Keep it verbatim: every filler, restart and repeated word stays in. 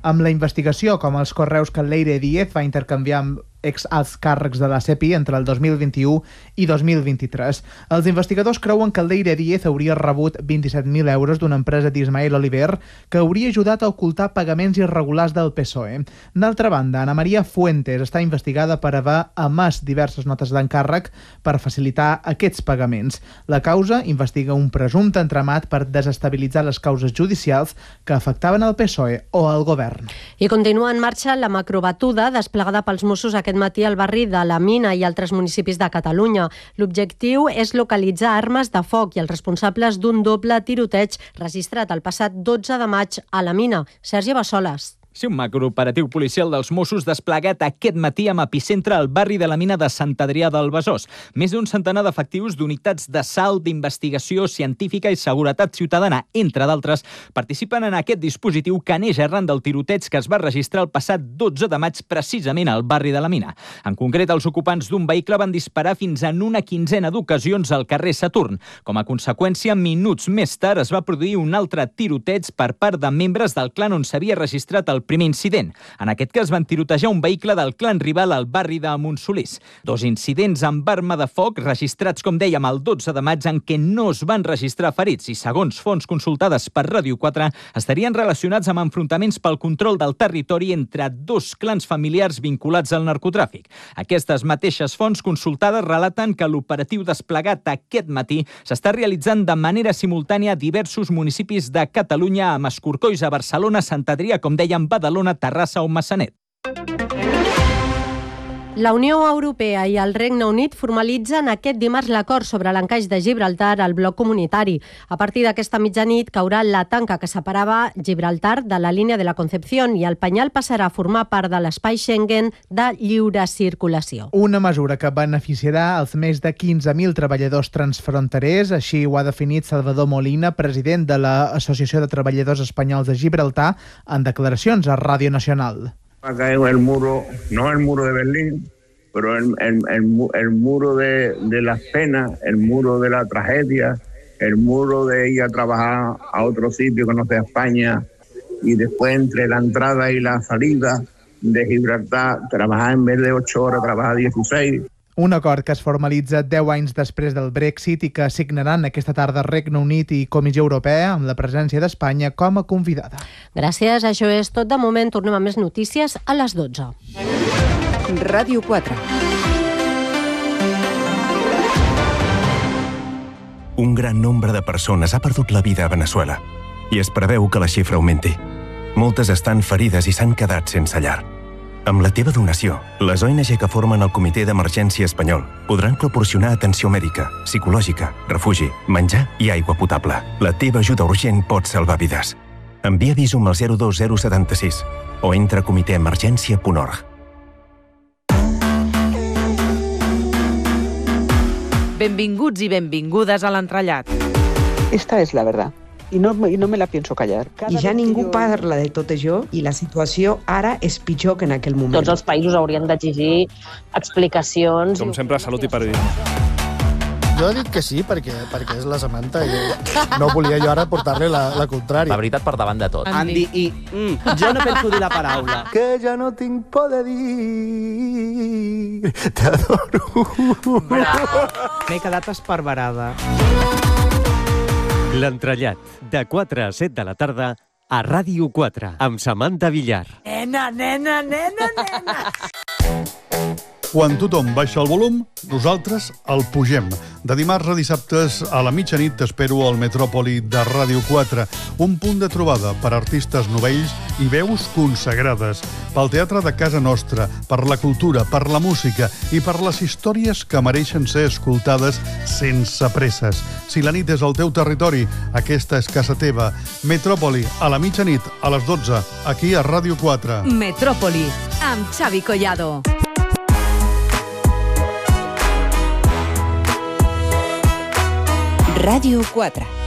amb la investigació, com els correus que Leire Díez va intercanviar amb ex-alts càrrecs de la C E P I entre el dos mil vint-i-u i dos mil vint-i-tres. Els investigadors creuen que Leire Díez hauria rebut vint-i-set mil euros d'una empresa d'Ismael Oliver que hauria ajudat a ocultar pagaments irregulars del P S O E. D'altra banda, Ana Maria Fuentes està investigada per haver emès diverses notes d'encàrrec per facilitar aquests pagaments. La causa investiga un presumpte entramat per desestabilitzar les causes judicials que afectaven el P S O E o el govern. I continua en marxa la macrobatuda desplegada pels Mossos aquest matí al barri de la Mina i altres municipis de Catalunya. L'objectiu és localitzar armes de foc i els responsables d'un doble tiroteig registrat el passat dotze de maig a la Mina. Sergi Bassoles. Sí, un macrooperatiu policial dels Mossos desplegat aquest matí amb epicentre al barri de la Mina de Sant Adrià del Besòs. Més d'un centenar d'efectius d'unitats d'assalt, d'investigació científica i seguretat ciutadana, entre d'altres, participen en aquest dispositiu que neix arran del tiroteig que es va registrar el passat dotze de maig precisament al barri de la Mina. En concret, els ocupants d'un vehicle van disparar fins en una quinzena d'ocasions al carrer Saturn. Com a conseqüència, minuts més tard es va produir un altre tiroteig per part de membres del clan on s'havia registrat el primer incident. En aquest cas van tirotejar un vehicle del clan rival al barri de Montsolís. Dos incidents amb arma de foc registrats, com dèiem, el dotze de maig en què no es van registrar ferits i, segons fonts consultades per Ràdio quatre, estarien relacionats amb enfrontaments pel control del territori entre dos clans familiars vinculats al narcotràfic. Aquestes mateixes fonts consultades relaten que l'operatiu desplegat aquest matí s'està realitzant de manera simultània a diversos municipis de Catalunya, amb escorcolls a Barcelona, Sant Adrià, com dèiem, Badalona, Terrassa o Massanet. La Unió Europea i el Regne Unit formalitzen aquest dimarts l'acord sobre l'encaix de Gibraltar al bloc comunitari. A partir d'aquesta mitjanit caurà la tanca que separava Gibraltar de la línia de la Concepción i el Penyal passarà a formar part de l'espai Schengen de lliure circulació. Una mesura que beneficiarà els més de quinze mil treballadors transfronterers, així ho ha definit Salvador Molina, president de l'Associació de Treballadors Espanyols de Gibraltar, en declaracions a Ràdio Nacional. Va a caer el muro, no el muro de Berlín, pero el, el, el, el muro de, de las penas, el muro de la tragedia, el muro de ir a trabajar a otro sitio que no sea España, y después entre la entrada y la salida de Gibraltar, trabajar en vez de ocho horas, trabajar dieciséis. Un acord que es formalitza deu anys després del Brexit i que signaran aquesta tarda Regne Unit i Comissió Europea amb la presència d'Espanya com a convidada. Gràcies, això és tot de moment. Tornem a més notícies a les dotze. Ràdio quatre. Un gran nombre de persones ha perdut la vida a Veneçuela i es preveu que la xifra augmenti. Moltes estan ferides i s'han quedat sense llar. Amb la teva donació, les O N G que formen el Comitè d'Emergència Espanyol podran proporcionar atenció mèdica, psicològica, refugi, menjar i aigua potable. La teva ajuda urgent pot salvar vides. Envia Visum al zero dos zero set sis o entra a comitè emergència punt org. Benvinguts i benvingudes a l'entrellat. Esta es la verdad. I no, i no me la pienso callar. I ja ningú parla de tot això i la situació ara és pitjor que en aquell moment. Tots els països haurien d'exigir explicacions. Com sempre, salut i periodisme. Jo he dit que sí, perquè, perquè és la Samantha i no volia jo ara portar-li la, la contrària. La veritat per davant de tot. Andy, i mm, jo no penso dir la paraula. Que ja no tinc por de dir, t'adoro. M'he quedat esparverada. L'entrellat, de quatre a set de la tarda, a Ràdio quatre, amb Samantha Villar. Nena, nena, nena, nena. Quan tothom baixa el volum, nosaltres el pugem. De dimarts a dissabtes a la mitjanit t'espero al Metròpoli de Ràdio quatre, un punt de trobada per artistes novells i veus consagrades, pel teatre de casa nostra, per la cultura, per la música i per les històries que mereixen ser escoltades sense presses. Si la nit és el teu territori, aquesta és casa teva. Metròpoli, a la mitjanit, a les dotze, aquí a Ràdio quatre. Metròpoli, amb Xavi Collado. Ràdio quatre.